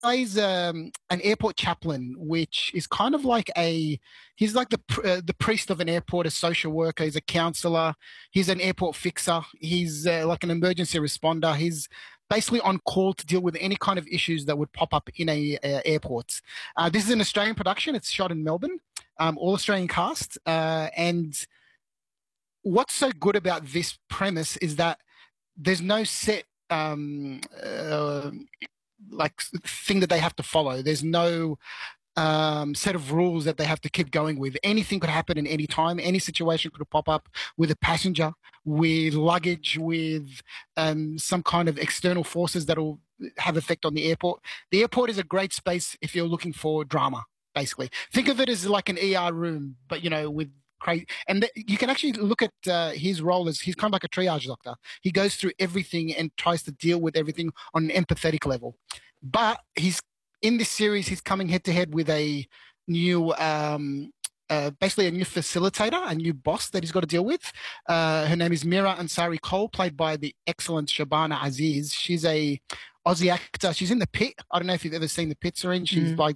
plays an airport chaplain, which is kind of like he's like the priest of an airport, a social worker, he's a counselor, he's an airport fixer, he's like an emergency responder. He's basically on call to deal with any kind of issues that would pop up in a airport. This is an Australian production. It's shot in Melbourne, all Australian cast. And what's so good about this premise is that there's no set like thing that they have to follow. There's no set of rules that they have to keep going with. Anything could happen in any time. Any situation could pop up with a passenger, with luggage, with some kind of external forces that will have effect on the airport. The airport is a great space if you're looking for drama, basically. Think of it as like an ER room, but, with crazy. And you can actually look at his role as he's kind of like a triage doctor. He goes through everything and tries to deal with everything on an empathetic level. But in this series, he's coming head to head with a new, basically a new facilitator, a new boss that he's got to deal with. Her name is Mira Ansari Cole, played by the excellent Shabana Aziz. She's a Aussie actor. She's in The Pit. I don't know if you've ever seen The Pit, Serene. She's like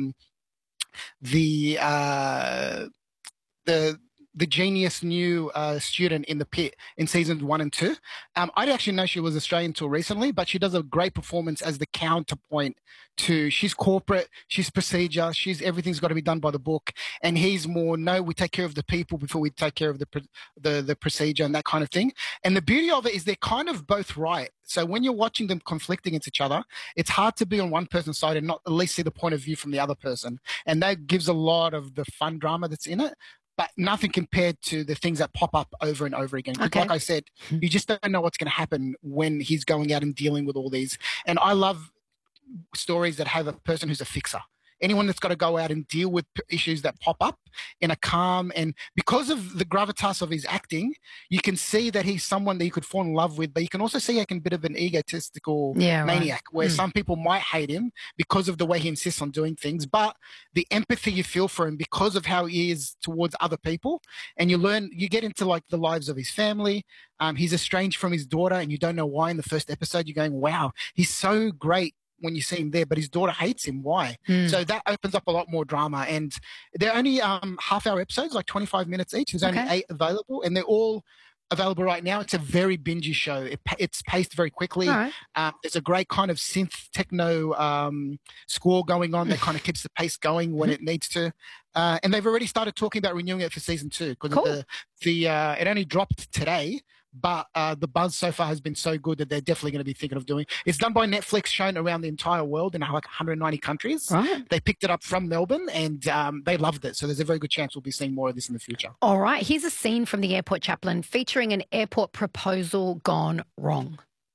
the genius new student in The Pit in seasons 1 and 2. I didn't actually know she was Australian until recently, but she does a great performance as the counterpoint to, she's corporate, she's procedure, everything's got to be done by the book, and he's more, no, we take care of the people before we take care of the procedure and that kind of thing. And the beauty of it is they're kind of both right. So when you're watching them conflict against each other, it's hard to be on one person's side and not at least see the point of view from the other person. And that gives a lot of the fun drama that's in it, but nothing compared to the things that pop up over and over again. Okay. Like I said, you just don't know what's going to happen when he's going out and dealing with all these. And I love stories that have a person who's a fixer. Anyone that's got to go out and deal with issues that pop up in a calm, and because of the gravitas of his acting, you can see that he's someone that you could fall in love with, but you can also see like a bit of an egotistical maniac where some people might hate him because of the way he insists on doing things, but the empathy you feel for him because of how he is towards other people, and you get into like the lives of his family. He's estranged from his daughter and you don't know why. In the first episode, you're going, wow, he's so great when you see him there, but his daughter hates him. Why? So that opens up a lot more drama. And they're only half-hour episodes, like 25 minutes each. There's only 8 available, and they're all available right now. It's a very bingey show. It's paced very quickly. There's a great kind of synth techno score going on that kind of keeps the pace going when it needs to. And they've already started talking about renewing it for season 2 because it only dropped today. But the buzz so far has been so good that they're definitely going to be thinking of doing. It's done by Netflix, shown around the entire world in like 190 countries. They picked it up from Melbourne and they loved it. So there's a very good chance we'll be seeing more of this in the future. All right. Here's a scene from The Airport Chaplain featuring an airport proposal gone wrong.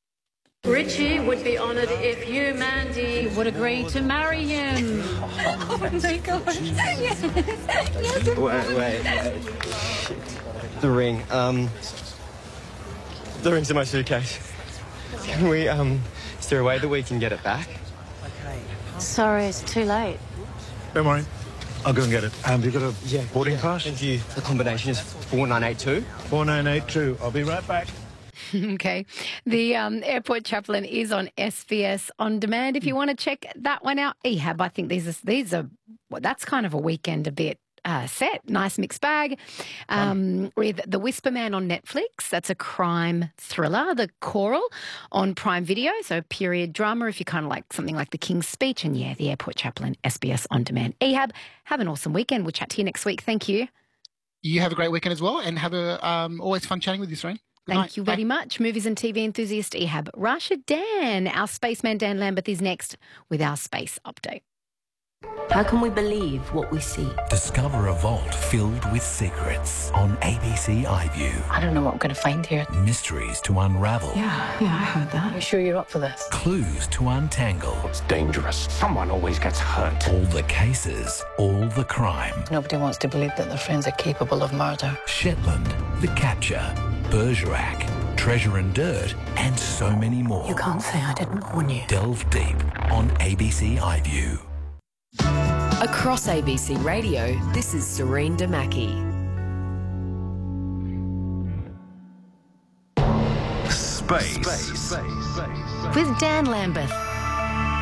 Richie would be honoured if you, Mandy, would agree to marry him. Oh, my God. Yes. Wait. The ring. The ring's in my suitcase. Can we, is there a way that we can get it back? Sorry, it's too late. Don't worry. I'll go and get it. You got a boarding pass? Thank you. The combination is 4982. 4982. I'll be right back. Okay. The Airport Chaplain is on SBS On Demand. If you want to check that one out, Ehab, I think these are that's kind of a weekend a bit. Set. Nice mixed bag. With The Whisper Man on Netflix. That's a crime thriller. The Coral on Prime Video. So period drama if you kind of like something like The King's Speech. And The Airport Chaplain, SBS On Demand. Ehab, have an awesome weekend. We'll chat to you next week. Thank you. You have a great weekend as well, and have always fun chatting with you, Serene. Thank you very much. Movies and TV enthusiast Ehab Rashid Dan. Our spaceman Dan Lambeth is next with our space update. How can we believe what we see? Discover a vault filled with secrets on ABC iView. I don't know what we're going to find here. Mysteries to unravel. Yeah, I heard that. You sure you're up for this? Clues to untangle. It's dangerous. Someone always gets hurt. All the cases, all the crime. Nobody wants to believe that their friends are capable of murder. Shetland, The Capture, Bergerac, Treasure and Dirt, and so many more. You can't say I didn't warn you. Delve deep on ABC iView. Across ABC Radio, this is Serene Damaki. Space. With Dan Lambeth.